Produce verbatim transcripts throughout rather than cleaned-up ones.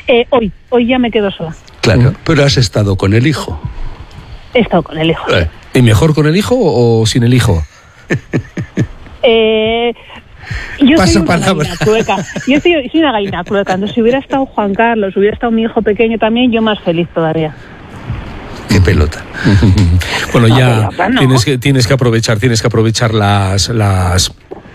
Eh, hoy, hoy ya me quedo sola. Claro, pero has estado con el hijo. He estado con el hijo. Eh. ¿Y mejor con el hijo o sin el hijo? Eh, yo Paso soy una palabra. gallina clueca. Yo soy, soy una gallina clueca. Entonces, si hubiera estado Juan Carlos, hubiera estado mi hijo pequeño también, yo más feliz todavía. Qué pelota. Bueno, No, ya pelota, no. tienes que tienes que aprovechar, tienes que aprovechar las las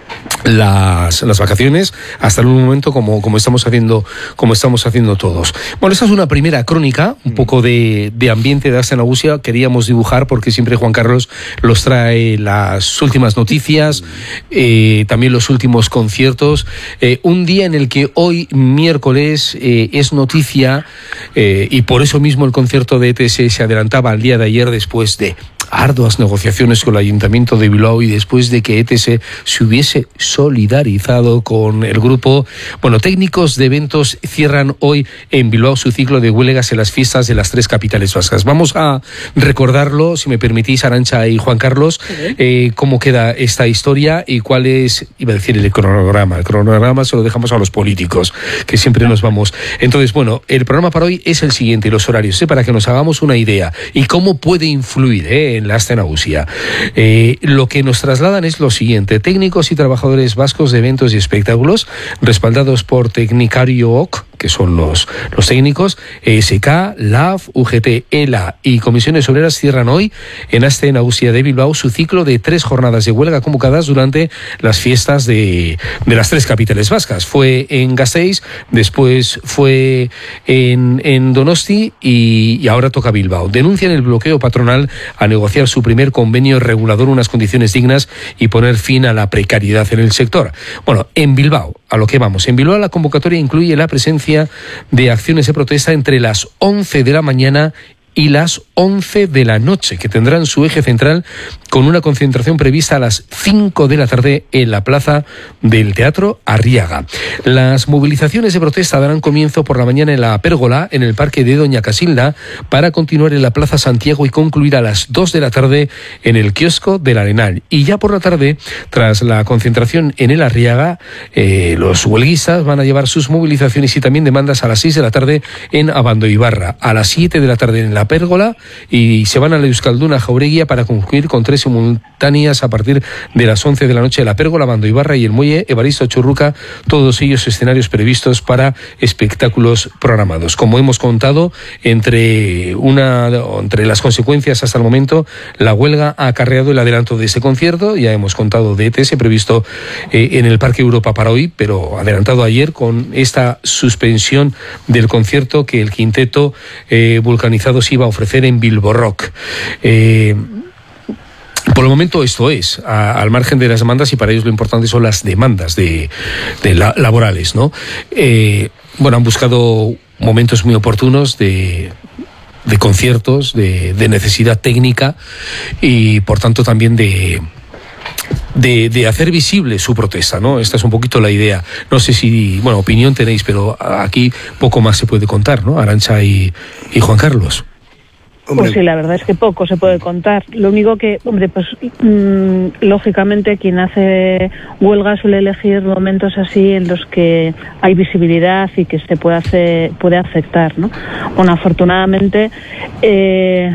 las, las vacaciones hasta un momento como, como estamos haciendo como estamos haciendo todos. Bueno, esta es una primera crónica, un poco de, de ambiente de Aste Nagusia. Queríamos dibujar porque siempre Juan Carlos los trae las últimas noticias, eh, también los últimos conciertos. Eh, un día en el que hoy, miércoles, eh, es noticia, eh, y por eso mismo el concierto de E T S se adelantaba al día de ayer después de arduas negociaciones con el Ayuntamiento de Bilbao y después de que E T S se hubiese solidarizado con el grupo. Bueno, técnicos de eventos cierran hoy en Bilbao su ciclo de huelgas en las fiestas de las tres capitales vascas. Vamos a recordarlo, si me permitís, Arantxa y Juan Carlos, eh, cómo queda esta historia y cuál es, iba a decir, el cronograma. El cronograma se lo dejamos a los políticos, que siempre nos vamos. Entonces, bueno, el programa para hoy es el siguiente, los horarios, ¿eh? Para que nos hagamos una idea y cómo puede influir, ¿eh? en la Aste Nagusia. Eh, lo que nos trasladan es lo siguiente: técnicos y trabajadores vascos de eventos y espectáculos, respaldados por Tecnicario O C, que son los, los técnicos, E S K, L A F, U G T, E L A y Comisiones Obreras cierran hoy en Aste Nagusia de Bilbao su ciclo de tres jornadas de huelga convocadas durante las fiestas de, de las tres capitales vascas. Fue en Gasteiz, después fue en, en Donosti y, y ahora toca Bilbao. Denuncian el bloqueo patronal a negociar su primer convenio regulador, unas condiciones dignas y poner fin a la precariedad en el sector. Bueno, en Bilbao, a lo que vamos. En Bilbao la convocatoria incluye la presencia de acciones de protesta entre las once de la mañana y las once de la noche, que tendrán su eje central con una concentración prevista a las cinco de la tarde en la plaza del Teatro Arriaga. Las movilizaciones de protesta darán comienzo por la mañana en la Pérgola, en el Parque de Doña Casilda, para continuar en la Plaza Santiago y concluir a las dos de la tarde en el kiosco del Arenal. Y ya por la tarde, tras la concentración en el Arriaga, eh, los huelguistas van a llevar sus movilizaciones y también demandas a las seis de la tarde en Abandoibarra, a las siete de la tarde en la Pérgola, y se van a la Euskalduna Jaureguía para concluir con tres simultáneas a partir de las once de la noche de la Pérgola, Abandoibarra y el Muelle Evaristo Churruca, todos ellos escenarios previstos para espectáculos programados. Como hemos contado, entre una entre las consecuencias hasta el momento, la huelga ha acarreado el adelanto de este concierto. Ya hemos contado de E T S previsto eh, en el Parque Europa para hoy, pero adelantado ayer con esta suspensión del concierto que el quinteto eh, Vulcanizados iba a ofrecer en Bilbo Rock. Eh, Por el momento esto es, a, al margen de las demandas, y para ellos lo importante son las demandas de, de la, laborales, ¿no? Eh, bueno, han buscado momentos muy oportunos de, de conciertos, de, de necesidad técnica y por tanto también de... De, de hacer visible su protesta, ¿no? Esta es un poquito la idea. No sé si, bueno, opinión tenéis, pero aquí poco más se puede contar, ¿no? Arantxa y, y Juan Carlos. Pues sí, la verdad es que poco se puede contar. Lo único que, hombre, pues mmm, lógicamente quien hace huelga suele elegir momentos así en los que hay visibilidad y que se puede hacer, puede afectar, ¿no? Bueno, afortunadamente, eh,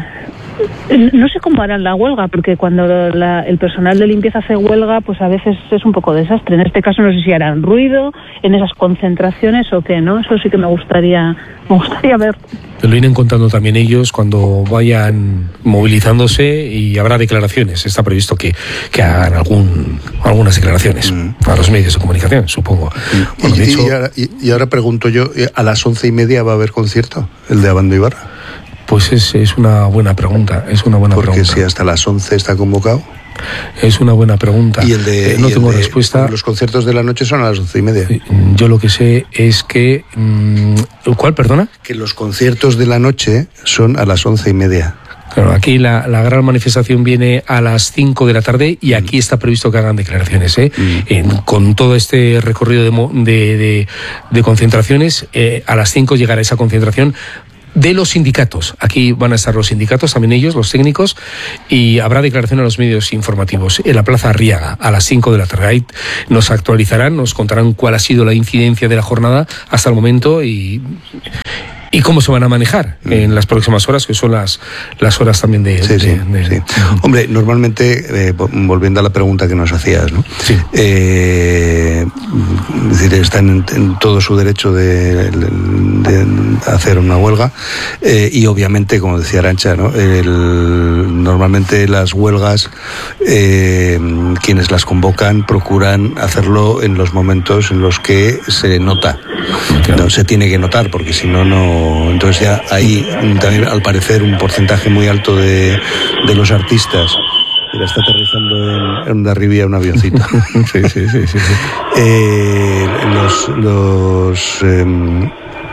no sé cómo harán la huelga, porque cuando la, el personal de limpieza hace huelga, pues a veces es un poco desastre. En este caso no sé si harán ruido en esas concentraciones o qué, ¿no? Eso sí que me gustaría, me gustaría ver. Lo irán contando también ellos cuando vayan movilizándose y habrá declaraciones. Está previsto que, que hagan algún, algunas declaraciones mm. a los medios de comunicación, supongo. Mm. Bueno, y, de hecho, y, ahora, y, y ahora pregunto yo, ¿a las once y media va a haber concierto, el de Abandoibarra? Pues es, es una buena pregunta, es una buena Porque pregunta. Porque si hasta las once está convocado. Es una buena pregunta. Y el de, eh, no y tengo el de, respuesta. Los conciertos de la noche son a las once y media. Yo lo que sé es que... ¿Cuál, perdona? Que los conciertos de la noche son a las once y media. Claro, aquí la, la gran manifestación viene a las cinco de la tarde y aquí está previsto que hagan declaraciones, ¿eh? Mm. En, con todo este recorrido de, de, de, de concentraciones, eh, a las cinco llegará esa concentración de los sindicatos. Aquí van a estar los sindicatos, también ellos, los técnicos, y habrá declaración a los medios informativos en la Plaza Arriaga a las cinco de la tarde. Ahí nos actualizarán, nos contarán cuál ha sido la incidencia de la jornada hasta el momento y, ¿Y cómo se van a manejar mm. en las próximas horas, que son las, las horas también de... Sí, de, sí, de, sí. de... Hombre, normalmente, eh, volviendo a la pregunta que nos hacías, ¿no? Sí. Eh, es decir, están en, en todo su derecho de, de, de hacer una huelga eh, y obviamente, como decía Arantxa, ¿no? El, normalmente las huelgas, eh, quienes las convocan procuran hacerlo en los momentos en los que se nota. No se tiene que notar, porque si no, no... Entonces ya hay también, al parecer, un porcentaje muy alto de, de los artistas. Mira, está aterrizando en, en Darribía un avioncito. sí, sí, sí, sí, sí. Eh, los... los eh,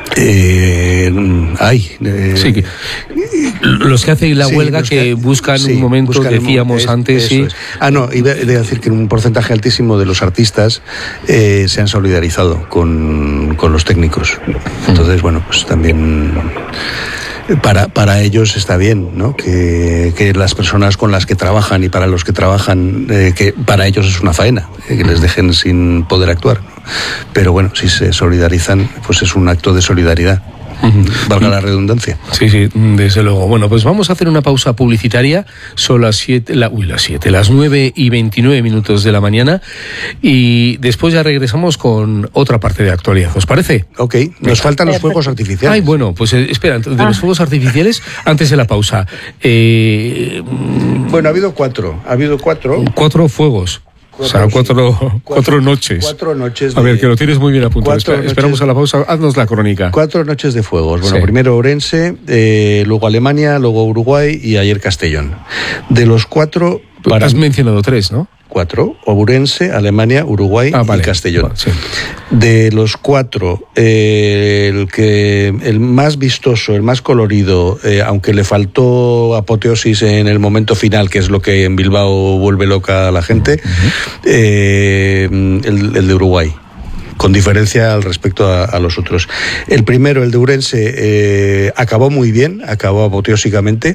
Eh, ay, eh, sí, que, los que hacen la sí, huelga que, que buscan sí, un momento, buscan decíamos el, antes. Sí. Es. Ah, no, iba a decir que un porcentaje altísimo de los artistas eh, se han solidarizado con, con los técnicos. Entonces, bueno, pues también... Para, para ellos está bien, ¿no? Que, que las personas con las que trabajan y para los que trabajan, eh, que para ellos es una faena, eh, que les dejen sin poder actuar, ¿no? Pero bueno, si se solidarizan, pues es un acto de solidaridad. Uh-huh. Valga la redundancia. Sí, sí, desde luego. Bueno, pues vamos a hacer una pausa publicitaria. Son las siete, la, uy, las siete, las nueve y veintinueve minutos de la mañana. Y después ya regresamos con otra parte de actualidad. ¿Os parece? Ok, nos Venga. faltan los fuegos artificiales. Ay, bueno, pues eh, espera, de ah. los fuegos artificiales, antes de la pausa. Eh, bueno, ha habido cuatro. Ha habido cuatro. Cuatro fuegos. Cuatro, o sea, cuatro, cuatro, cuatro noches. Cuatro noches. De, a ver, que lo tienes muy bien apuntado. Espera, noches, esperamos a la pausa. Haznos la crónica. Cuatro noches de fuegos. Bueno, sí. primero Ourense, eh, luego Alemania, luego Uruguay y ayer Castellón. De los cuatro... Para... Has mencionado tres, ¿no? Cuatro, Ourense, Alemania, Uruguay ah, vale. y Castellón. Vale, sí. De los cuatro, eh, el que el más vistoso, el más colorido, eh, aunque le faltó apoteosis en el momento final, que es lo que en Bilbao vuelve loca a la gente, uh-huh. eh, el, el de Uruguay. Con diferencia al respecto a, a los otros. El primero, el de Ourense, eh, acabó muy bien, acabó apoteósicamente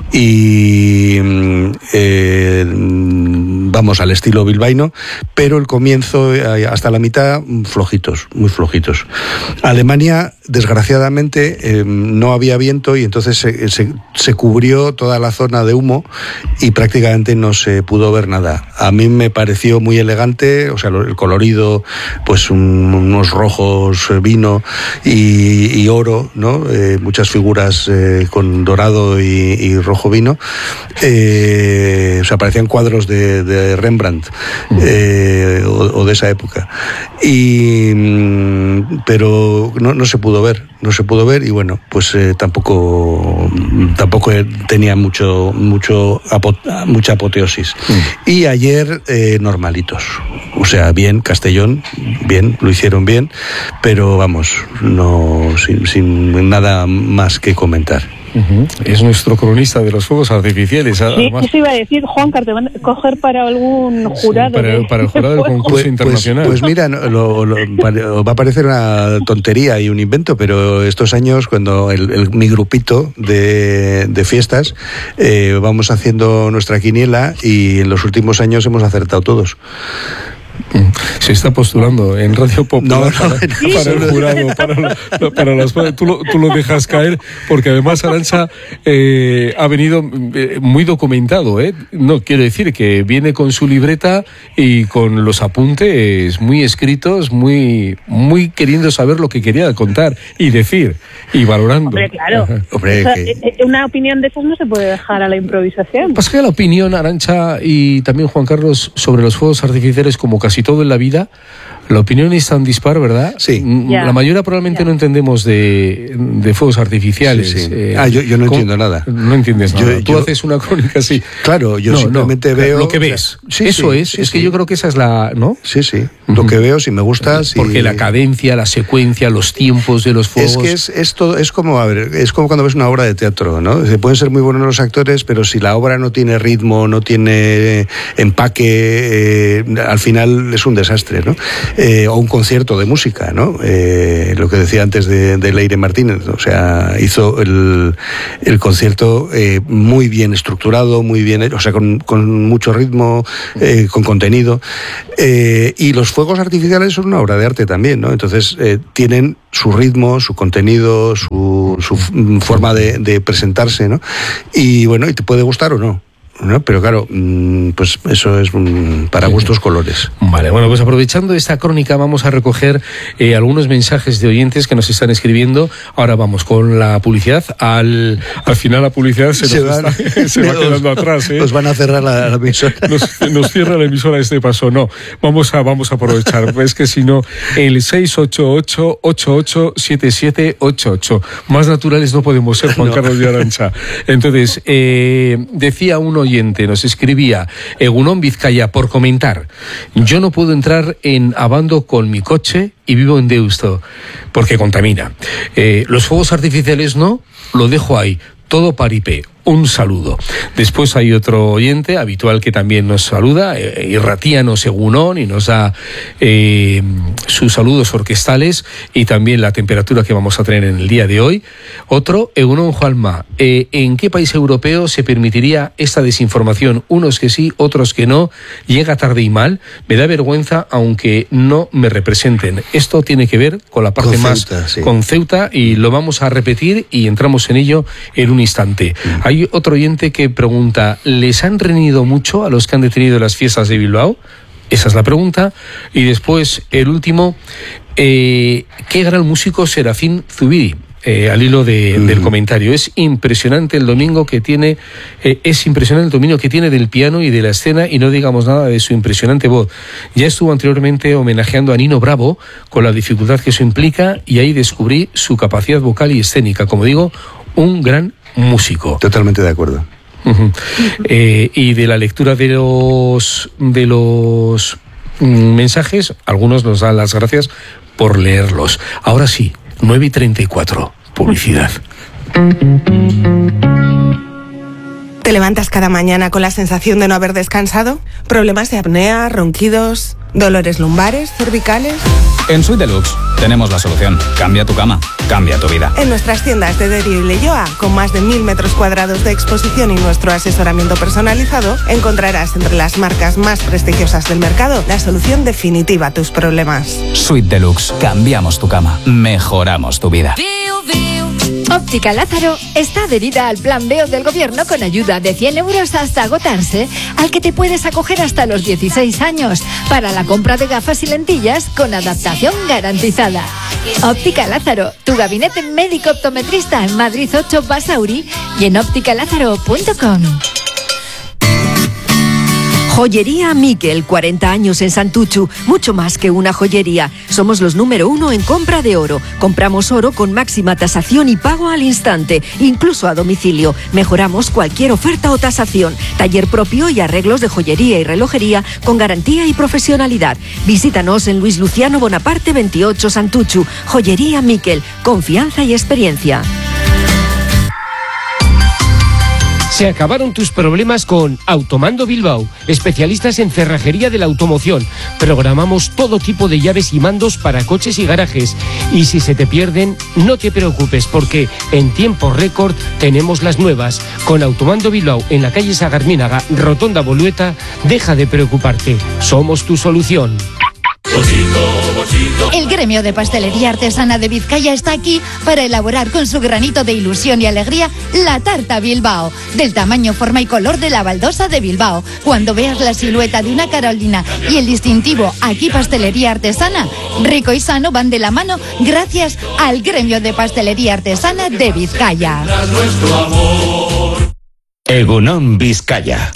y eh, vamos al estilo bilbaíno, pero el comienzo hasta la mitad flojitos, muy flojitos. Alemania, desgraciadamente, eh, no había viento y entonces se, se, se cubrió toda la zona de humo y prácticamente no se pudo ver nada. A mí me pareció muy elegante, o sea, el colorido, pues un unos rojos vino y, y oro, ¿no? Eh, muchas figuras eh, con dorado y, y rojo vino. Eh, o sea, parecían cuadros de, de Rembrandt eh, o, o de esa época. Y, pero no, no se pudo ver, no se pudo ver y bueno, pues eh, tampoco tampoco tenía mucho mucho apo, mucha apoteosis. Mm. Y ayer eh, normalitos, o sea, bien Castellón, bien, lo hicieron bien, pero vamos, no sin, sin nada más que comentar. Uh-huh. Es nuestro cronista de los fuegos artificiales. Sí, además. Eso iba a decir, Juan, que te van a coger para algún jurado. Sí, para, de... para el jurado del concurso pues, internacional. Pues, pues mira, lo, lo, va a parecer una tontería y un invento, pero estos años, cuando el, el, mi grupito de, de fiestas, eh, vamos haciendo nuestra quiniela y en los últimos años hemos acertado todos. Se está postulando en Radio Popular no, no, para, no, para el jurado, para, para las, tú, lo, tú lo dejas caer, porque además Arantxa eh, ha venido muy documentado, ¿eh? No, quiero decir que viene con su libreta y con los apuntes muy escritos, muy, muy queriendo saber lo que quería contar y decir, y valorando. Hombre, claro. Hombre, Esa, que... Una opinión de esas no se puede dejar a la improvisación. Pasa que la opinión, Arantxa y también Juan Carlos, sobre los fuegos artificiales, como casi todo en la vida, la opinión es tan dispar, ¿verdad? Sí. Yeah. La mayoría probablemente yeah. no entendemos de, de fuegos artificiales. Sí, sí. Eh, ah, yo, yo no entiendo nada. No entiendes nada. Yo, Tú yo, haces una crónica así. Claro, yo no, simplemente no, veo... Lo que ves. Sí, Eso sí, es. sí, es sí. que yo creo que esa es la... ¿no? Sí, sí. Uh-huh. Lo que veo, si me gusta... Si... Porque la cadencia, la secuencia, los tiempos de los fuegos... Es que es, es, todo, es como, a ver, es como cuando ves una obra de teatro, ¿no? Pueden ser muy buenos los actores, pero si la obra no tiene ritmo, no tiene empaque, eh, al final es un desastre, ¿no? eh, o un concierto de música, ¿no? Eh, lo que decía antes de, de Leire Martínez, o sea, hizo el, el concierto eh, muy bien estructurado, muy bien, o sea, con, con mucho ritmo, eh, con contenido, eh, y los fuegos artificiales son una obra de arte también, ¿no? Entonces eh, tienen su ritmo, su contenido, su, su forma de, de presentarse, ¿no? Y bueno, y te puede gustar o no, ¿no? Pero claro, pues eso es para gustos colores. Vale, bueno, pues aprovechando esta crónica vamos a recoger eh, algunos mensajes de oyentes que nos están escribiendo. Ahora vamos con la publicidad. Al, al final la publicidad se, se, nos van, está, se va quedando os, atrás. ¿eh? Nos van a cerrar la, la emisora. Nos, nos cierra la emisora este paso. No, vamos a, vamos a aprovechar. Es que si no, el seis ocho ocho, ocho ocho siete siete ocho ocho. Más naturales no podemos ser, Juan no. Carlos de Arantxa. Entonces, eh, decía uno oyente, nos escribía Egunon Vizcaya, por comentar: yo no puedo entrar en Abando con mi coche y vivo en Deusto porque contamina. Eh, los fuegos artificiales no, lo dejo ahí, todo paripé. Un saludo. Después hay otro oyente habitual que también nos saluda, eh, Irratiano Egunon, y nos da eh, sus saludos orquestales y también la temperatura que vamos a tener en el día de hoy. Otro, Egunon Juanma, eh, ¿en qué país europeo se permitiría esta desinformación? Unos que sí, otros que no. Llega tarde y mal. Me da vergüenza aunque no me representen. Esto tiene que ver con la parte con más Ceuta, sí. con Ceuta, y lo vamos a repetir y entramos en ello en un instante. Mm. Hay otro oyente que pregunta: ¿les han reñido mucho a los que han detenido las fiestas de Bilbao? Esa es la pregunta. Y después, el último, eh, ¿qué gran músico Serafín Zubiri? Eh, al hilo de, uh-huh. del comentario. Es impresionante el domingo que tiene, eh, es impresionante el dominio que tiene del piano y de la escena, y no digamos nada de su impresionante voz. Ya estuvo anteriormente homenajeando a Nino Bravo, con la dificultad que eso implica, y ahí descubrí su capacidad vocal y escénica. Como digo, un gran músico. Totalmente de acuerdo. Uh-huh. Eh, y de la lectura de los de los mm, mensajes, algunos nos dan las gracias por leerlos. Ahora sí, nueve y treinta y cuatro, publicidad. ¿Te levantas cada mañana con la sensación de no haber descansado? ¿Problemas de apnea, ronquidos, dolores lumbares, cervicales? En Suite Deluxe tenemos la solución. Cambia tu cama, cambia tu vida. En nuestras tiendas de Derio y Leioa, con más de mil metros cuadrados de exposición y nuestro asesoramiento personalizado, encontrarás entre las marcas más prestigiosas del mercado la solución definitiva a tus problemas. Suite Deluxe. Cambiamos tu cama, mejoramos tu vida. Óptica Lázaro está adherida al Plan B E O del Gobierno con ayuda de cien euros hasta agotarse, al que te puedes acoger hasta los dieciséis años para la compra de gafas y lentillas con adaptación garantizada. Óptica Lázaro, tu gabinete médico optometrista en Madrid ocho Basauri y en óptica lázaro punto com. Joyería Miquel, cuarenta años en Santuchu, mucho más que una joyería. Somos los número uno en compra de oro. Compramos oro con máxima tasación y pago al instante, incluso a domicilio. Mejoramos cualquier oferta o tasación. Taller propio y arreglos de joyería y relojería con garantía y profesionalidad. Visítanos en Luis Luciano Bonaparte veintiocho Santuchu. Joyería Miquel, confianza y experiencia. Se acabaron tus problemas con Automando Bilbao, especialistas en cerrajería de la automoción. Programamos todo tipo de llaves y mandos para coches y garajes. Y si se te pierden, no te preocupes, porque en tiempo récord tenemos las nuevas. Con Automando Bilbao en la calle Sagarmínaga, Rotonda Bolueta, deja de preocuparte. Somos tu solución. El gremio de pastelería artesana de Vizcaya está aquí para elaborar con su granito de ilusión y alegría la tarta Bilbao, del tamaño, forma y color de la baldosa de Bilbao. Cuando veas la silueta de una Carolina y el distintivo aquí pastelería artesana, rico y sano van de la mano gracias al gremio de pastelería artesana de Vizcaya. Egunon Vizcaya.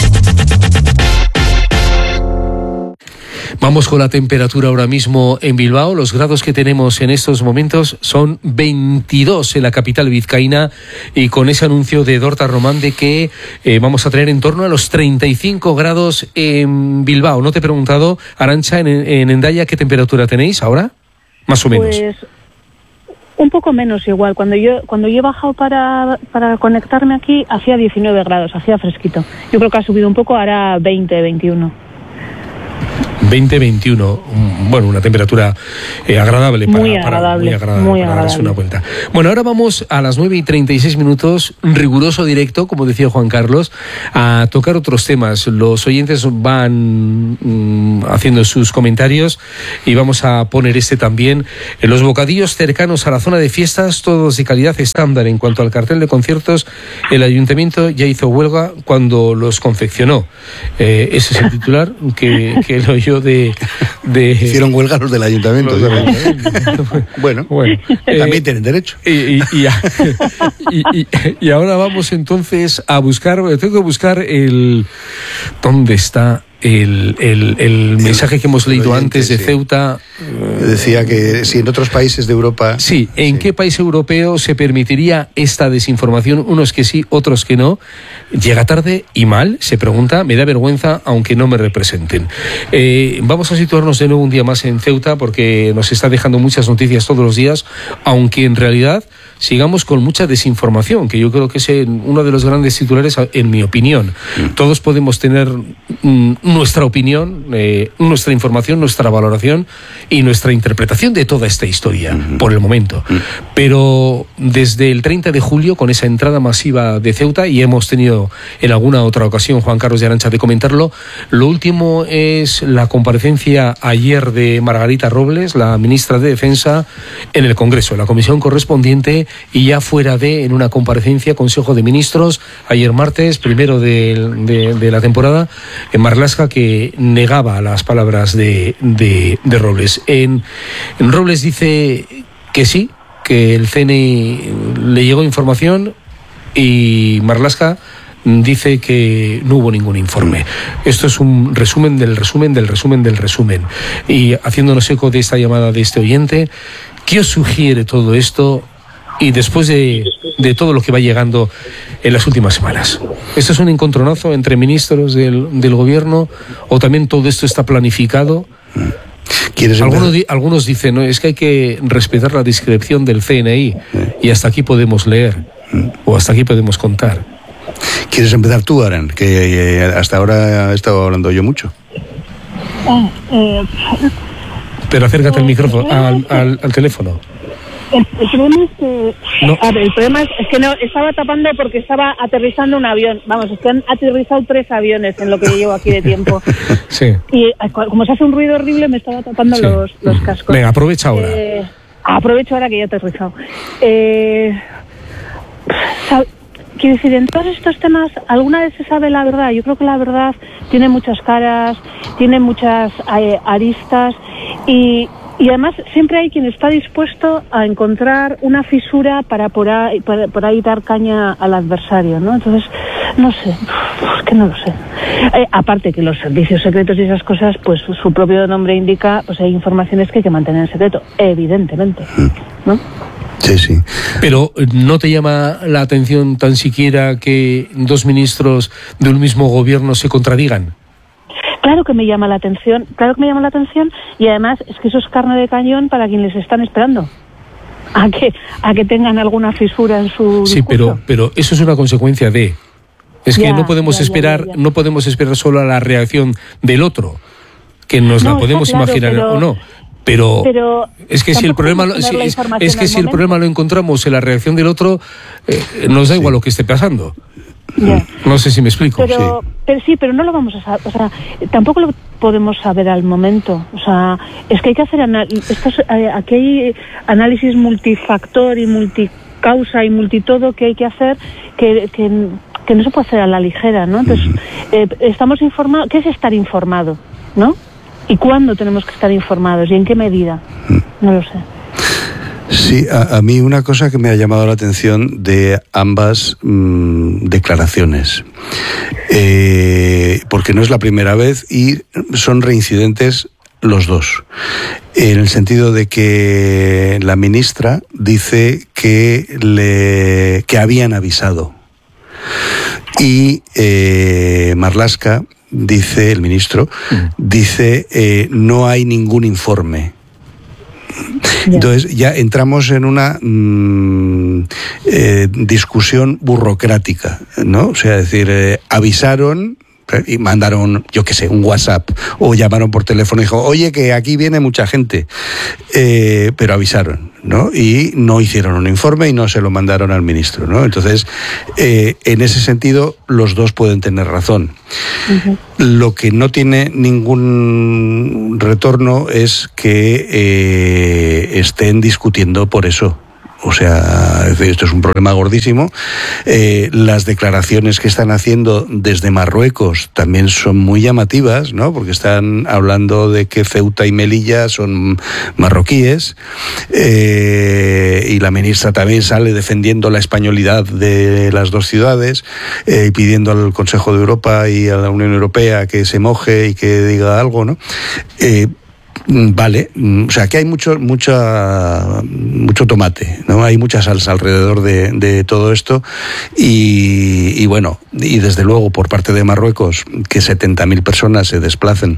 Vamos con la temperatura ahora mismo en Bilbao. Los grados que tenemos en estos momentos son veintidós en la capital vizcaína, y con ese anuncio de Dorta Román de que eh, vamos a tener en torno a los treinta y cinco grados en Bilbao. No te he preguntado, Arantxa, en, en Hendaya, ¿qué temperatura tenéis ahora? Más o menos. Pues un poco menos igual. Cuando yo cuando yo he bajado para, para conectarme aquí, hacía diecinueve grados, hacía fresquito. Yo creo que ha subido un poco, ahora veinte, veintiuno. veinte veintiuno, bueno, una temperatura eh, agradable para, muy para agradable, muy agradable, muy para agradable. darse una vuelta. Bueno, ahora vamos a las nueve y treinta y seis minutos, riguroso directo, como decía Juan Carlos, a tocar otros temas. Los oyentes van mm, haciendo sus comentarios y vamos a poner este también. En los bocadillos cercanos a la zona de fiestas, todos de calidad estándar. En cuanto al cartel de conciertos, el ayuntamiento ya hizo huelga cuando los confeccionó. Eh, ese es el titular que, que lo oyó de, de... Hicieron huelga los del ayuntamiento. Los del ayuntamiento. Bueno, bueno también eh, tienen derecho. Y, y, y, y, y, y ahora vamos entonces a buscar, tengo que buscar el... ¿Dónde está? El, el, el mensaje que hemos leído oyente, antes de sí. Ceuta. Decía que si en otros países de Europa... Sí, ¿en sí. qué país europeo se permitiría esta desinformación? Unos que sí, otros que no. Llega tarde y mal, se pregunta, me da vergüenza aunque no me representen. Eh, vamos a situarnos de nuevo un día más en Ceuta porque nos está dejando muchas noticias todos los días, aunque en realidad sigamos con mucha desinformación, que yo creo que es uno de los grandes titulares en mi opinión. Mm. Todos podemos tener mm, nuestra opinión, eh, nuestra información, nuestra valoración y nuestra interpretación de toda esta historia, mm. por el momento. Mm. Pero desde el treinta de julio, con esa entrada masiva de Ceuta, y hemos tenido en alguna otra ocasión, Juan Carlos de Arantxa, de comentarlo, lo último es la comparecencia ayer de Margarita Robles, la ministra de Defensa, en el Congreso, en la comisión correspondiente, y ya fuera de, en una comparecencia, Consejo de Ministros, ayer martes, primero de, de, de la temporada, en Marlaska, que negaba las palabras de, de, de Robles. En, en Robles dice que sí, que el C N I le llegó información, y Marlaska dice que no hubo ningún informe. Esto es un resumen del resumen del resumen del resumen. Y haciéndonos eco de esta llamada de este oyente, ¿qué os sugiere todo esto? Y después de, de todo lo que va llegando en las últimas semanas. ¿Esto es un encontronazo entre ministros del, del gobierno o también todo esto está planificado? Algunos, algunos dicen, no, es que hay que respetar la discreción del C N I y hasta aquí podemos leer o hasta aquí podemos contar. ¿Quieres empezar tú, Aran? Que eh, hasta ahora he estado hablando yo mucho. Eh, eh, Pero acércate al micrófono, al, al, al teléfono. El, el problema es que no. a ver, el problema es, es que no estaba tapando porque estaba aterrizando un avión. Vamos, es que han aterrizado tres aviones en lo que yo llevo aquí de tiempo. Sí. Y como se hace un ruido horrible, me estaba tapando sí. los, los cascos. Venga, aprovecha ahora. Eh, aprovecho ahora que ya he aterrizado. Eh, Quiero decir, en todos estos temas, ¿alguna vez se sabe la verdad? Yo creo que la verdad tiene muchas caras, tiene muchas eh, aristas y... Y además siempre hay quien está dispuesto a encontrar una fisura para por ahí, para, por ahí dar caña al adversario, ¿no? Entonces, no sé, es que no lo sé. Eh, aparte que los servicios secretos y esas cosas, pues su propio nombre indica, pues hay informaciones que hay que mantener en secreto, evidentemente, ¿no? Sí, sí. Pero ¿no te llama la atención tan siquiera que dos ministros de un mismo gobierno se contradigan? Claro que me llama la atención, claro que me llama la atención y además es que eso es carne de cañón para quienes están esperando a que a que tengan alguna fisura en su sí, discurso. pero pero eso es una consecuencia de es ya, que no podemos ya, esperar ya, ya, ya. no podemos esperar solo a la reacción del otro, que nos no, la podemos claro, imaginar pero, o no. Pero, pero es que si el problema lo, si, es, es que si el problema lo encontramos en la reacción del otro, eh, nos da igual sí. lo que esté pasando. Ya. No sé si me explico. Pero sí. pero sí, pero no lo vamos a saber, o sea, tampoco lo podemos saber al momento. O sea, es que hay que hacer estos, eh, aquí hay análisis multifactor y multicausa y multitodo que hay que hacer que, que, que no se puede hacer a la ligera, ¿no? Entonces, eh, estamos informados, ¿qué es estar informado? ¿No? ¿Y cuándo tenemos que estar informados? ¿Y en qué medida? No lo sé. Sí, a, a mí una cosa que me ha llamado la atención de ambas mmm, declaraciones, eh, porque no es la primera vez y son reincidentes los dos, en el sentido de que la ministra dice que, le, que habían avisado y eh, Marlaska dice, el ministro, dice eh, no hay ningún informe. Entonces ya entramos en una mmm, eh, discusión burocrática, ¿no? O sea, decir, eh, avisaron, y mandaron, yo qué sé, un WhatsApp o llamaron por teléfono y dijo, oye, que aquí viene mucha gente, eh, pero avisaron, ¿no? Y no hicieron un informe y no se lo mandaron al ministro, ¿no? Entonces, eh, en ese sentido, los dos pueden tener razón. Uh-huh. Lo que no tiene ningún retorno es que eh, estén discutiendo por eso. O sea, esto es un problema gordísimo. Eh, las declaraciones que están haciendo desde Marruecos también son muy llamativas, ¿no? Porque están hablando de que Ceuta y Melilla son marroquíes, eh, y la ministra también sale defendiendo la españolidad de las dos ciudades, eh, y pidiendo al Consejo de Europa y a la Unión Europea que se moje y que diga algo, ¿no? Eh, Vale, o sea que hay mucho, mucha, mucho tomate, ¿no? Hay mucha salsa alrededor de, de todo esto y, y bueno, y desde luego por parte de Marruecos que setenta mil personas se desplacen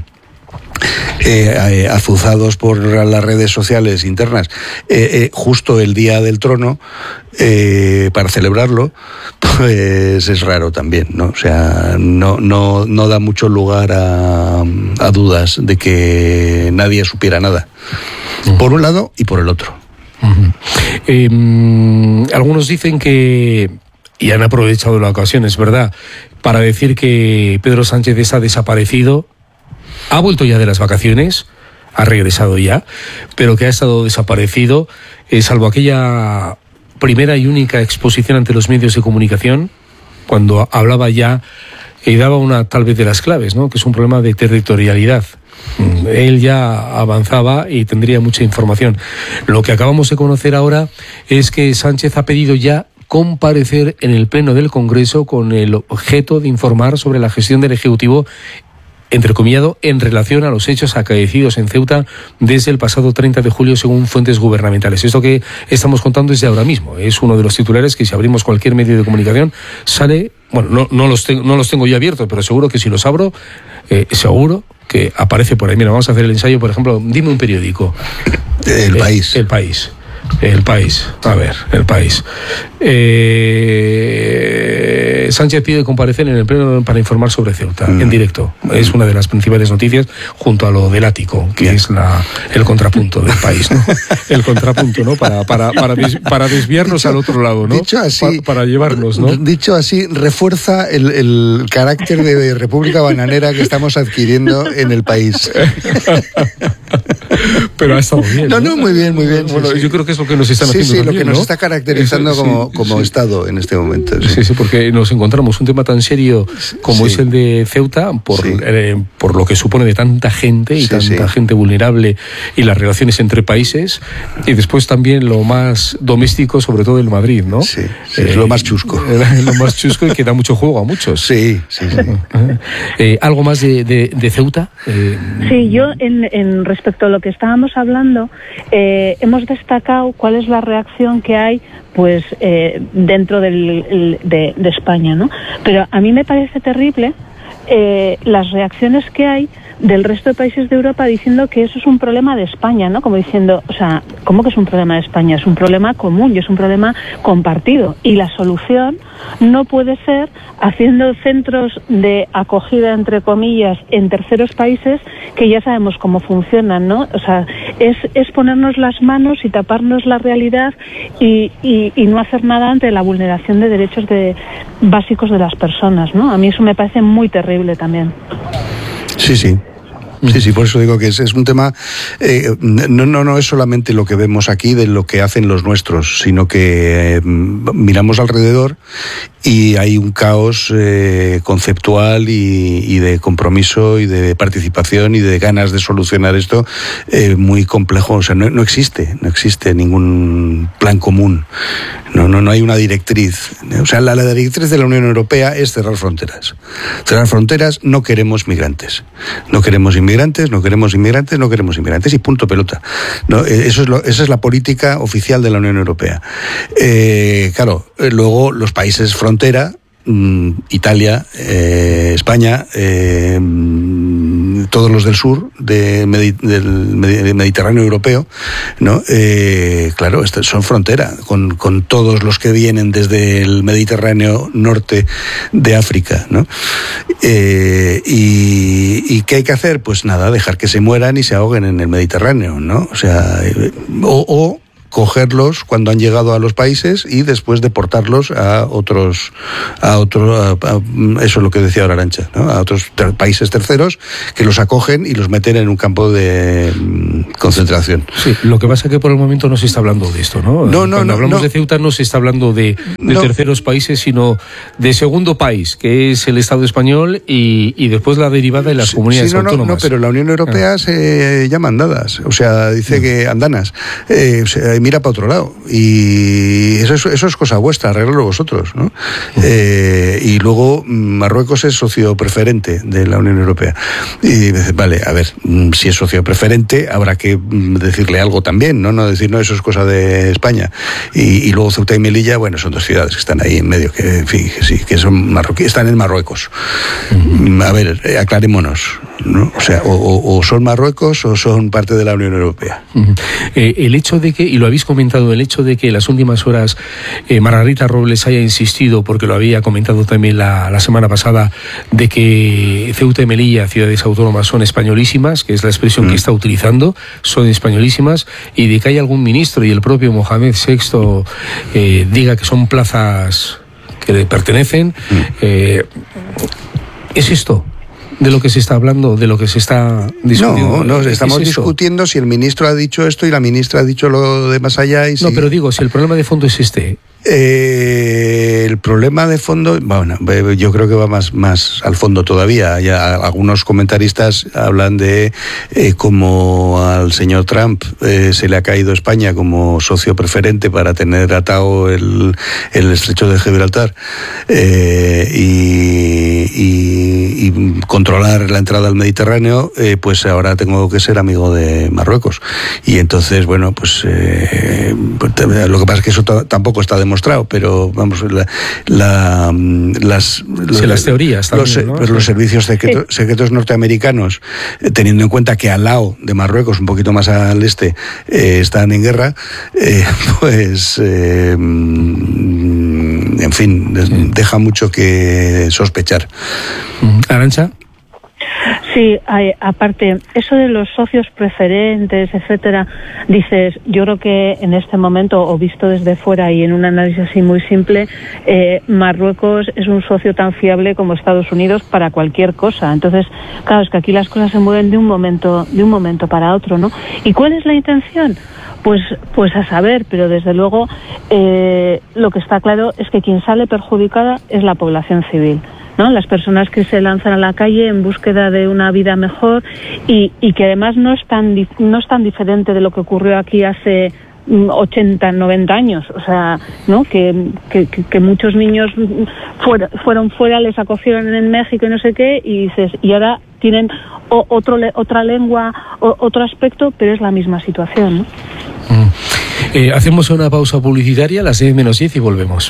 Eh, eh, azuzados por las redes sociales internas, eh, eh, justo el día del trono, eh, para celebrarlo, pues es raro también, ¿no? O sea, no, no, no da mucho lugar a, a dudas de que nadie supiera nada, uh-huh. por un lado y por el otro. Uh-huh. Eh, algunos dicen que, y han aprovechado la ocasión, es verdad, para decir que Pedro Sánchez está desaparecido. Ha vuelto ya de las vacaciones, ha regresado ya, pero que ha estado desaparecido, eh, salvo aquella primera y única exposición ante los medios de comunicación, cuando hablaba ya y eh, daba una tal vez de las claves, ¿no? Que es un problema de territorialidad. Mm, él ya avanzaba y tendría mucha información. Lo que acabamos de conocer ahora es que Sánchez ha pedido ya comparecer en el Pleno del Congreso con el objeto de informar sobre la gestión del Ejecutivo, entrecomillado, en relación a los hechos acaecidos en Ceuta desde el pasado treinta de julio, según fuentes gubernamentales. Esto que estamos contando es de ahora mismo. Es uno de los titulares que, si abrimos cualquier medio de comunicación, sale... Bueno, no, no, los, tengo, no los tengo yo abiertos, pero seguro que si los abro, eh, seguro que aparece por ahí. Mira, vamos a hacer el ensayo, por ejemplo, dime un periódico. El eh, País. El País. El País, a ver, El País. Eh, Sánchez pide comparecer en el Pleno para informar sobre Ceuta, mm. en directo. Es una de las principales noticias, junto a lo del ático, que Bien. es la, el contrapunto del País, ¿no? El contrapunto, ¿no? Para, para, para, des, para desviarnos dicho, al otro lado, ¿no? Dicho así, para, para llevarnos, ¿no? Dicho así, refuerza el, el carácter de República Bananera que estamos adquiriendo en El País. Pero ha estado bien. No, no, no muy bien, muy bien. Bueno, sí, yo sí. creo que es lo que nos están sí, haciendo sí, también, lo que ¿no? nos está caracterizando Eso, como, sí, como sí. Estado en este momento. Sí. sí, sí, porque nos encontramos un tema tan serio como sí. es el de Ceuta, por, sí. eh, por lo que supone de tanta gente y sí, tanta sí. gente vulnerable y las relaciones entre países, y después también lo más doméstico, sobre todo el Madrid, ¿no? Sí, sí eh, es lo más chusco. Eh, lo más chusco y que da mucho juego a muchos. Sí, sí, sí. Eh, ¿Algo más de, de, de Ceuta? Eh, sí, yo en, en respecto a lo que estábamos hablando, eh, hemos destacado cuál es la reacción que hay pues eh, dentro del, de, de España, ¿no? Pero a mí me parece terrible eh, las reacciones que hay del resto de países de Europa diciendo que eso es un problema de España, ¿no? Como diciendo, o sea, ¿cómo que es un problema de España? Es un problema común y es un problema compartido. Y la solución no puede ser haciendo centros de acogida, entre comillas, en terceros países que ya sabemos cómo funcionan, ¿no? O sea, es, es ponernos las manos y taparnos la realidad y, y, y no hacer nada ante la vulneración de derechos de, básicos de las personas, ¿no? A mí eso me parece muy terrible también. Sí, sí. Sí, sí, por eso digo que es, es un tema, eh, no, no, no es solamente lo que vemos aquí de lo que hacen los nuestros, sino que eh, miramos alrededor y hay un caos eh, conceptual y, y de compromiso y de participación y de ganas de solucionar esto eh, muy complejo. O sea, no, no existe, no existe ningún plan común. No, no, no hay una directriz. O sea, la, la directriz de la Unión Europea es cerrar fronteras. Cerrar fronteras, no queremos migrantes. No queremos inmigrantes, no queremos inmigrantes, no queremos inmigrantes y punto pelota. No, eso es lo, esa es la política oficial de la Unión Europea. Eh, claro, luego los países frontera, Italia, eh, España, eh, todos los del sur de Medi- del Mediterráneo europeo, ¿no? Eh, claro, son frontera con, con todos los que vienen desde el Mediterráneo norte de África, ¿no? Eh, y, ¿Y qué hay que hacer? Pues nada, dejar que se mueran y se ahoguen en el Mediterráneo, ¿no? O sea, o, o cogerlos cuando han llegado a los países y después deportarlos a otros, a otro, a, a, eso es lo que decía ahora Arantxa, ¿no? A otros ter- países terceros que los acogen y los meten en un campo de mm, concentración. Sí, lo que pasa es que por el momento no se está hablando de esto, ¿no? No, no, Cuando no, hablamos no. de Ceuta no se está hablando de, de No. terceros países, sino de segundo país, que es el Estado español y, y después la derivada de las Sí, comunidades sí, no, no, autónomas. no, pero la Unión Europea Ah. se llama andadas, o sea, dice que andanas, eh, o sea, mira para otro lado, y eso es, eso es cosa vuestra, arreglarlo vosotros, ¿no? Eh, y luego Marruecos es socio preferente de la Unión Europea. Y dice, vale, a ver, si es socio preferente, habrá que decirle algo también, ¿no? No decir, no, eso es cosa de España. Y, y luego Ceuta y Melilla, bueno, son dos ciudades que están ahí en medio, que, en fin, que sí, que son marroquíes, están en Marruecos. Uh-huh. A ver, eh, aclarémonos, ¿no? O sea, o, o, o son Marruecos o son parte de la Unión Europea. Uh-huh. Eh, el hecho de que, y lo habéis comentado, el hecho de que en las últimas horas eh, Margarita Robles haya insistido, porque lo había comentado también la, la semana pasada, de que Ceuta y Melilla, ciudades autónomas, son españolísimas, que es la expresión uh-huh. que está utilizando, son españolísimas, y de que hay algún ministro y el propio Mohamed sexto eh, diga que son plazas que le pertenecen. Uh-huh. Eh, ¿Es esto de lo que se está hablando, de lo que se está discutiendo? No, no, estamos discutiendo si el ministro ha dicho esto y la ministra ha dicho lo de más allá. Y si... No, pero digo, si el problema de fondo es este. Eh, el problema de fondo, bueno, yo creo que va más, más al fondo todavía. Ya algunos comentaristas hablan de eh, cómo al señor Trump eh, se le ha caído España como socio preferente para tener atado el, el estrecho de Gibraltar eh, y, y, y controlar la entrada al Mediterráneo, eh, pues ahora tengo que ser amigo de Marruecos. Y entonces, bueno, pues eh, lo que pasa es que eso t- tampoco está demostrado. Pero vamos, la, la, las, sí, las teorías también, los, ¿no? pues los servicios secretos, secretos norteamericanos, eh, teniendo en cuenta que al lado de Marruecos, un poquito más al este, eh, están en guerra, eh, pues eh, en fin, sí. deja mucho que sospechar. Arantxa. Sí, hay, aparte, eso de los socios preferentes, etcétera, dices, yo creo que en este momento, o visto desde fuera y en un análisis así muy simple, eh, Marruecos es un socio tan fiable como Estados Unidos para cualquier cosa. Entonces, claro, es que aquí las cosas se mueven de un momento, de un momento para otro, ¿no? ¿Y cuál es la intención? Pues, pues a saber, pero desde luego eh, lo que está claro es que quien sale perjudicada es la población civil, ¿no? Las personas que se lanzan a la calle en búsqueda de una vida mejor y, y que además no es tan no es tan diferente de lo que ocurrió aquí hace ochenta, noventa años, o sea, ¿no? Que, que, que muchos niños fuera, fueron fuera, les acogieron en México y no sé qué, y dices, y ahora tienen o, otro otra lengua, o, otro aspecto, pero es la misma situación, ¿no? Mm. Eh, hacemos una pausa publicitaria a las seis menos diez y volvemos.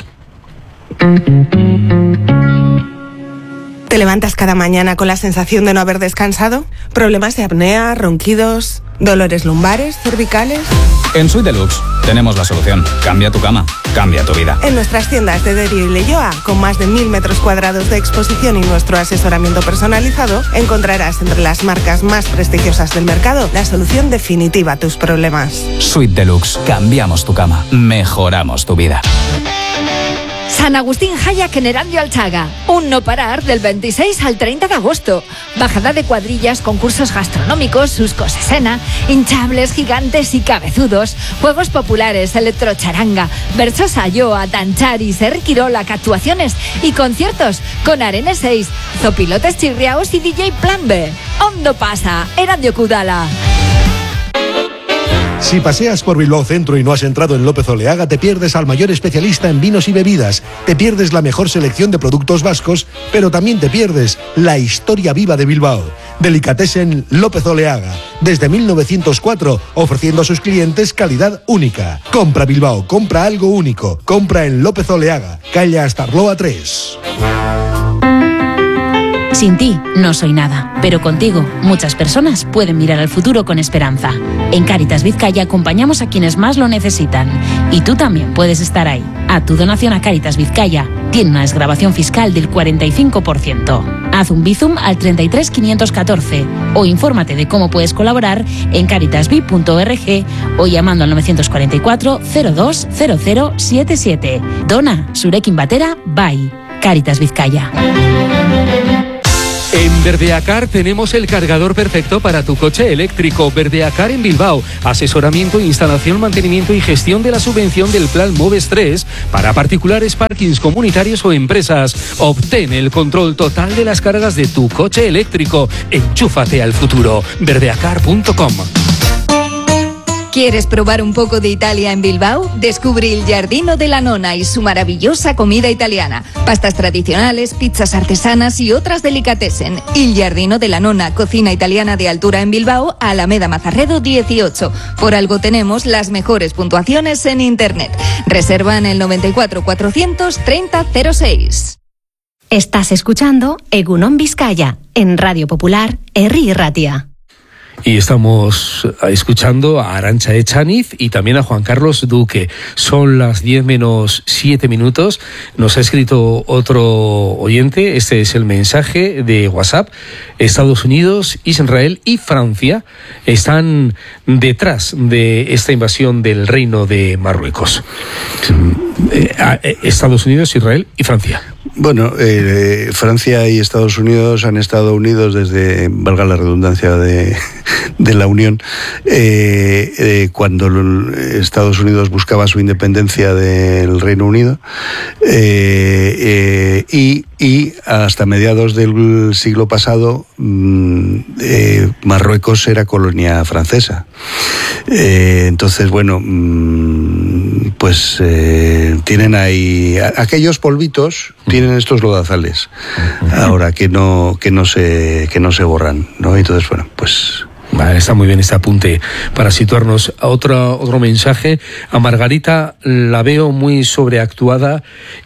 ¿Te levantas cada mañana con la sensación de no haber descansado? ¿Problemas de apnea, ronquidos, dolores lumbares, cervicales? En Suite Deluxe tenemos la solución. Cambia tu cama, cambia tu vida. En nuestras tiendas de Derio y Leioa, con más de mil metros cuadrados de exposición y nuestro asesoramiento personalizado, encontrarás entre las marcas más prestigiosas del mercado la solución definitiva a tus problemas. Suite Deluxe. Cambiamos tu cama, mejoramos tu vida. San Agustín Hayak en Erandio Alchaga. Un no parar del veintiséis al treinta de agosto. Bajada de cuadrillas, concursos gastronómicos, suscos escena, hinchables, gigantes y cabezudos, juegos populares, electrocharanga, versos ayoa, danchari, serquirola, actuaciones y conciertos con Arene seis, zopilotes chirriaos y D J Plan B. Ondo pasa, Erandio Kudala. Si paseas por Bilbao Centro y no has entrado en López Oleaga, te pierdes al mayor especialista en vinos y bebidas, te pierdes la mejor selección de productos vascos, pero también te pierdes la historia viva de Bilbao. Delicatessen López Oleaga, desde mil novecientos cuatro, ofreciendo a sus clientes calidad única. Compra Bilbao, compra algo único, compra en López Oleaga, calle Astarloa tres. Sin ti no soy nada, pero contigo muchas personas pueden mirar al futuro con esperanza. En Cáritas Vizcaya acompañamos a quienes más lo necesitan y tú también puedes estar ahí. A tu donación a Cáritas Vizcaya tiene una desgravación fiscal del cuarenta y cinco por ciento. Haz un Bizum al treinta y tres quinientos catorce o infórmate de cómo puedes colaborar en caritasvi punto org o llamando al novecientos cuarenta y cuatro cero dos cero cero siete siete. Dona, Surekin Batera, Bai. Cáritas Vizcaya. En Verdeacar tenemos el cargador perfecto para tu coche eléctrico. Verdeacar en Bilbao. Asesoramiento, instalación, mantenimiento y gestión de la subvención del Plan Moves tres para particulares, parkings comunitarios o empresas. Obtén el control total de las cargas de tu coche eléctrico. Enchúfate al futuro. verdeacar punto com. ¿Quieres probar un poco de Italia en Bilbao? Descubre il Giardino della Nonna y su maravillosa comida italiana. Pastas tradicionales, pizzas artesanas y otras delicatessen. Il Giardino della Nonna, cocina italiana de altura en Bilbao, Alameda Mazarredo dieciocho. Por algo tenemos las mejores puntuaciones en Internet. Reserva en el noventa y cuatro cuatrocientos treinta cero seis. Estás escuchando Egunon Vizcaya en Radio Popular, Herri Ratia. Y estamos escuchando a Arantxa Echaniz y también a Juan Carlos Duque. Son las diez menos siete minutos. Nos ha escrito otro oyente. Este es el mensaje de WhatsApp. Estados Unidos, Israel y Francia están detrás de esta invasión del Reino de Marruecos. Estados Unidos, Israel y Francia. Bueno, eh, Francia y Estados Unidos han estado unidos desde, valga la redundancia, de, de la Unión, eh, eh, cuando Estados Unidos buscaba su independencia del Reino Unido, eh, eh, y, y hasta mediados del siglo pasado eh, Marruecos era colonia francesa. Eh, entonces, bueno, pues eh, tienen ahí aquellos polvitos, tienen estos lodazales ahora que no que no se que no se borran, ¿no? Entonces, bueno, pues vale, está muy bien este apunte para situarnos. A otro, otro mensaje. A Margarita la veo muy sobreactuada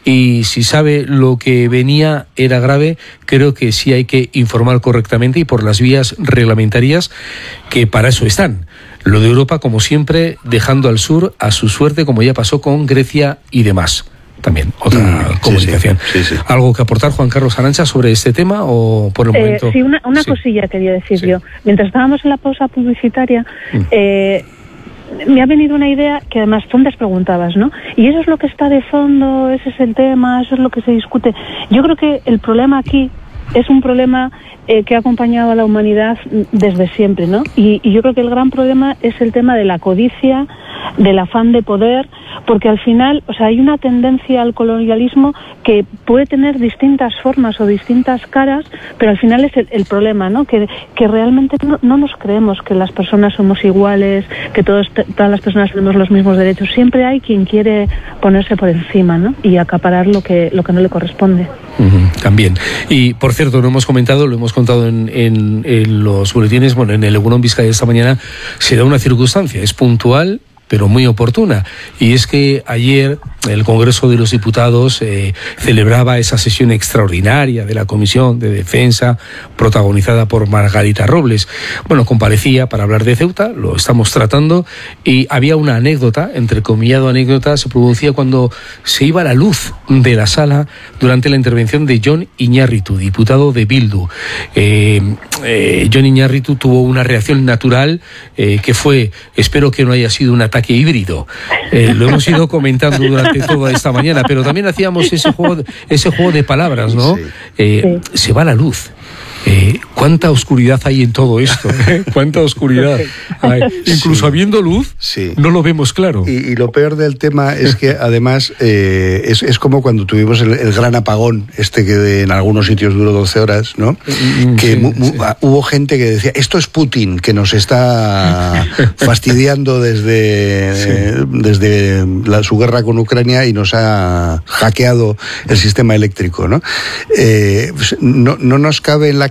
y si sabe lo que venía era grave. Creo que sí hay que informar correctamente y por las vías reglamentarias que para eso están. Lo de Europa, como siempre, dejando al sur a su suerte, como ya pasó con Grecia y demás. También, otra mm, comunicación. Sí, sí, sí. ¿Algo que aportar, Juan Carlos Arantxa, sobre este tema o por el momento? Eh, sí, una, una sí. cosilla quería decir sí. yo. Mientras estábamos en la pausa publicitaria, mm. eh, me ha venido una idea que además tú antes preguntabas, ¿no? Y eso es lo que está de fondo, ese es el tema, eso es lo que se discute. Yo creo que el problema aquí es un problema eh, que ha acompañado a la humanidad desde siempre, ¿no? Y, y yo creo que el gran problema es el tema de la codicia, del afán de poder, porque al final, o sea, hay una tendencia al colonialismo que puede tener distintas formas o distintas caras, pero al final es el, el problema, ¿no? Que, que realmente no, no nos creemos que las personas somos iguales, que todos, todas las personas tenemos los mismos derechos. Siempre hay quien quiere ponerse por encima, ¿no? Y acaparar lo que, lo que no le corresponde. Uh-huh, también. Y, por cierto, lo hemos comentado, lo hemos contado en, en, en los boletines, bueno, en el Egunon Vizcaya esta mañana, se da una circunstancia, es puntual, pero muy oportuna, y es que ayer el Congreso de los Diputados eh, celebraba esa sesión extraordinaria de la Comisión de Defensa protagonizada por Margarita Robles. Bueno, comparecía para hablar de Ceuta, lo estamos tratando, y había una anécdota, entrecomillado anécdota, se producía cuando se iba la luz de la sala durante la intervención de Jon Iñárritu, diputado de Bildu. Eh, eh, Jon Iñárritu tuvo una reacción natural eh, que fue, espero que no haya sido un ataque híbrido. Eh, lo hemos ido comentando durante toda esta mañana, pero también hacíamos ese juego de, ese juego de palabras, ¿no? Sí. Eh, sí. Se va la luz. Eh, ¿Cuánta oscuridad hay en todo esto? ¿Eh? ¿Cuánta oscuridad hay? Incluso sí. habiendo luz, sí. no lo vemos claro. Y, y lo peor del tema es que además eh, es, es como cuando tuvimos el, el gran apagón, este que de, en algunos sitios duró doce horas, ¿no? Mm, que sí, mu, mu, sí. hubo gente que decía, esto es Putin, que nos está fastidiando desde, sí. eh, desde la, su guerra con Ucrania y nos ha hackeado el sistema eléctrico, ¿no? Eh, pues no, no nos cabe en la cabeza que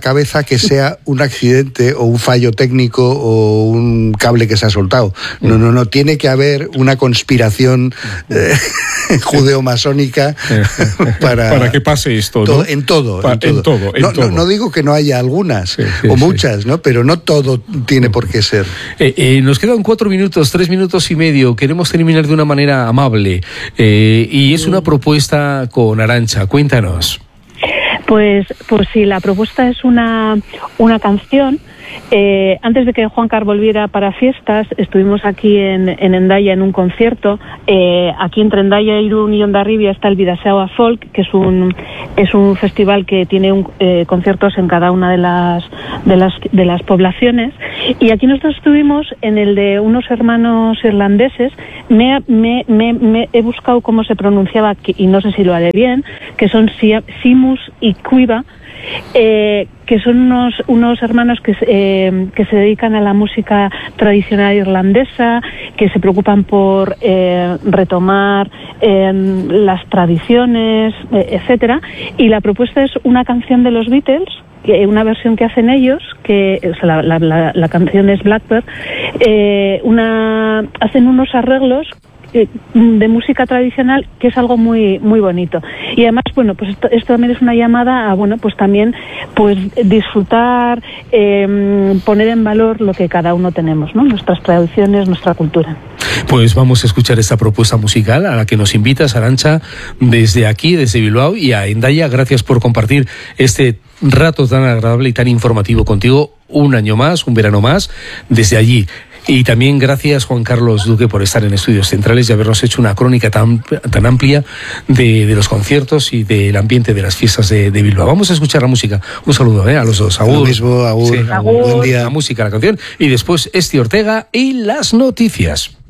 que sea un accidente o un fallo técnico o un cable que se ha soltado. No, no, no, tiene que haber una conspiración eh, judeo-masónica para, para que pase esto, ¿no? To, en todo, Pa, en todo. En todo, en no, todo. No, no digo que no haya algunas sí, sí, o sí. muchas, ¿no? Pero no todo tiene por qué ser. Eh, eh, nos quedan cuatro minutos, tres minutos y medio. Queremos terminar de una manera amable eh, y es una propuesta con Arantxa. Cuéntanos. Pues, pues sí, la propuesta es una, una canción. Eh, antes de que Juan Carlos volviera para fiestas, estuvimos aquí en, en Hendaya en un concierto. Eh, aquí entre Hendaya, Irún y Hondarribia está el Bidasoa Folk, que es un es un festival que tiene un, eh, conciertos en cada una de las de las de las poblaciones. Y aquí nosotros estuvimos en el de unos hermanos irlandeses. Me, me, me, me he buscado cómo se pronunciaba y no sé si lo haré bien, que son Simus y Cuiva. Eh, que son unos unos hermanos que, eh, que se dedican a la música tradicional irlandesa, que se preocupan por eh, retomar eh, las tradiciones, eh, etcétera. Y la propuesta es una canción de los Beatles, que, una versión que hacen ellos, que o sea, la, la, la, la canción es Blackbird. Eh, una hacen unos arreglos de música tradicional, que es algo muy muy bonito. Y además, bueno, pues esto, esto también es una llamada a, bueno, pues también pues disfrutar, eh, poner en valor lo que cada uno tenemos, ¿no? Nuestras tradiciones, nuestra cultura. Pues vamos a escuchar esta propuesta musical a la que nos invitas, Arantxa, desde aquí, desde Bilbao, y a Hendaya. Gracias por compartir este rato tan agradable y tan informativo contigo, un año más, un verano más, desde allí. Y también gracias, Juan Carlos Duque, por estar en Estudios Centrales y habernos hecho una crónica tan, tan amplia de, de los conciertos y del ambiente de las fiestas de, de Bilbao. Vamos a escuchar la música. Un saludo ¿eh? a los dos. Agur. Lo mismo, agur. Sí, Agur. Buen día. La música, la canción. Y después Esti Ortega y las noticias.